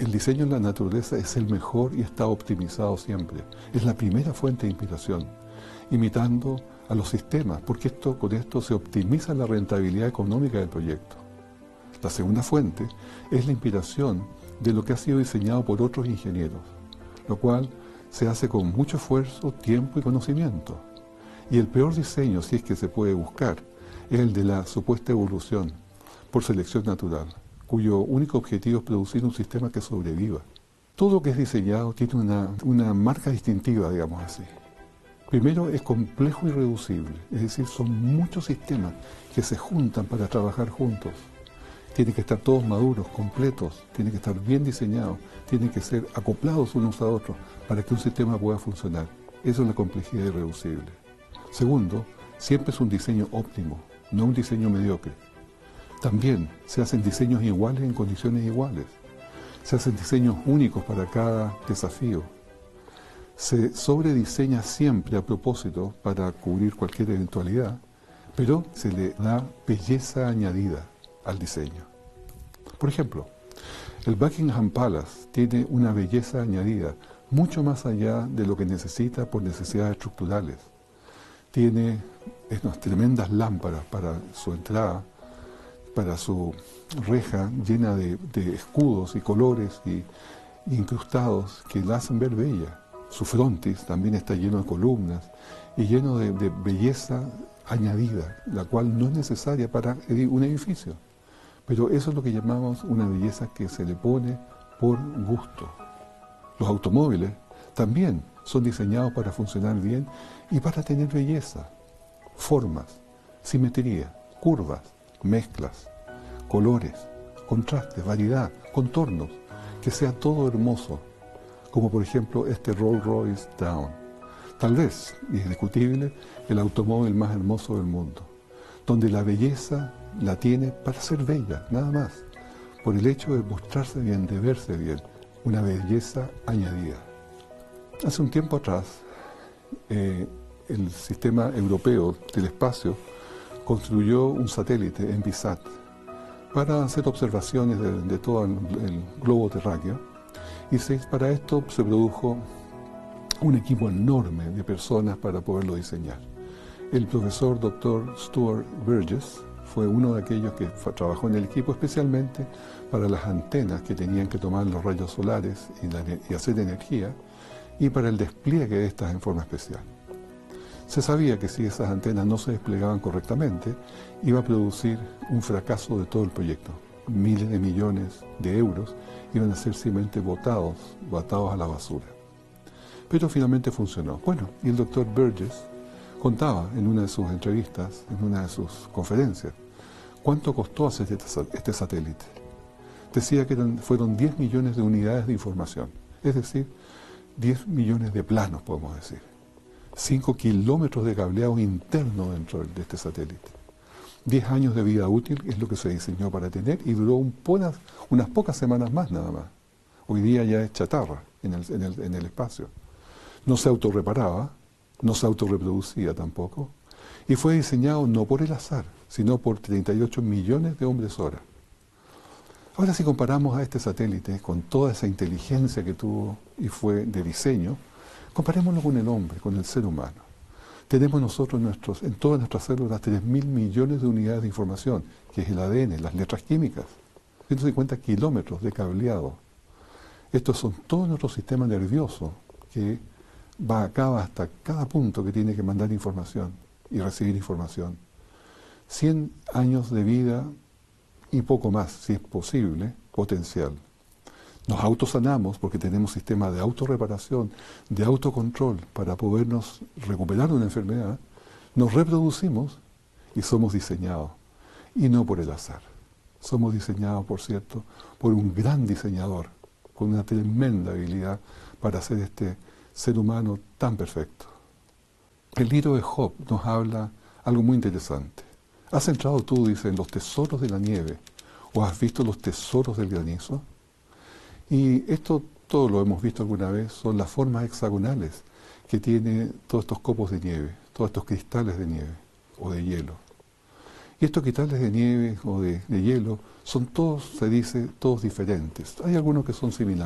El diseño en la naturaleza es el mejor y está optimizado siempre. Es la primera fuente de inspiración, imitando a los sistemas, porque con esto se optimiza la rentabilidad económica del proyecto. La segunda fuente es la inspiración de lo que ha sido diseñado por otros ingenieros, lo cual se hace con mucho esfuerzo, tiempo y conocimiento. Y el peor diseño, si es que se puede buscar, es el de la supuesta evolución por selección natural, cuyo único objetivo es producir un sistema que sobreviva. Todo lo que es diseñado tiene una marca distintiva, digamos así. Primero, es complejo y reducible, es decir, son muchos sistemas que se juntan para trabajar juntos. Tienen que estar todos maduros, completos, tienen que estar bien diseñados, tienen que ser acoplados unos a otros para que un sistema pueda funcionar. Eso es la complejidad irreducible. Segundo, siempre es un diseño óptimo, no un diseño mediocre. También se hacen diseños iguales en condiciones iguales. Se hacen diseños únicos para cada desafío. Se sobrediseña siempre a propósito para cubrir cualquier eventualidad, pero se le da belleza añadida al diseño. Por ejemplo, el Buckingham Palace tiene una belleza añadida mucho más allá de lo que necesita por necesidades estructurales. Tiene unas tremendas lámparas para su entrada, para su reja llena de escudos y colores y incrustados que la hacen ver bella. Su frontis también está lleno de columnas y lleno de belleza añadida, la cual no es necesaria para un edificio. Pero eso es lo que llamamos una belleza que se le pone por gusto. Los automóviles también son diseñados para funcionar bien y para tener belleza, formas, simetría, curvas, mezclas, colores, contrastes, variedad, contornos, que sea todo hermoso, como por ejemplo este Rolls-Royce Dawn. Tal vez, y es discutible, el automóvil más hermoso del mundo, donde la belleza la tiene para ser bella, nada más, por el hecho de mostrarse bien, de verse bien, una belleza añadida. Hace un tiempo atrás, el sistema europeo del espacio construyó un satélite, Envisat, para hacer observaciones de todo el globo terráqueo, y para esto se produjo un equipo enorme de personas para poderlo diseñar. El profesor Dr. Stuart Burgess fue uno de aquellos que trabajó en el equipo especialmente para las antenas que tenían que tomar los rayos solares y hacer energía, y para el despliegue de estas en forma especial. Se sabía que si esas antenas no se desplegaban correctamente, iba a producir un fracaso de todo el proyecto. Miles de millones de euros iban a ser simplemente botados a la basura. Pero finalmente funcionó. Bueno, y el doctor Burgess contaba en una de sus entrevistas, en una de sus conferencias, cuánto costó hacer este satélite. Decía que fueron 10 millones de unidades de información, es decir, 10 millones de planos, podemos decir. 5 kilómetros de cableado interno dentro de este satélite. 10 años de vida útil es lo que se diseñó para tener y duró unas pocas semanas más nada más. Hoy día ya es chatarra en el espacio. No se autorreparaba, no se autorreproducía tampoco, y fue diseñado no por el azar, sino por 38 millones de hombres hora. Ahora, si comparamos a este satélite con toda esa inteligencia que tuvo y fue de diseño, comparémoslo con el hombre, con el ser humano. Tenemos nosotros en todas nuestras células 3.000 millones de unidades de información, que es el ADN, las letras químicas, 150 kilómetros de cableado. Estos son todo nuestro sistema nervioso que acaba hasta cada punto que tiene que mandar información y recibir información. 100 años de vida y poco más, si es posible, potencial. Nos autosanamos porque tenemos sistemas de autorreparación, de autocontrol para podernos recuperar de una enfermedad. Nos reproducimos y somos diseñados, y no por el azar. Somos diseñados, por cierto, por un gran diseñador, con una tremenda habilidad para hacer este ser humano tan perfecto. El libro de Job nos habla algo muy interesante. ¿Has entrado tú, dice, en los tesoros de la nieve, o has visto los tesoros del granizo? Y esto, todo lo hemos visto alguna vez, son las formas hexagonales que tiene todos estos copos de nieve, todos estos cristales de nieve o de hielo. Y estos cristales de nieve o de hielo son todos, se dice, todos diferentes. Hay algunos que son similares.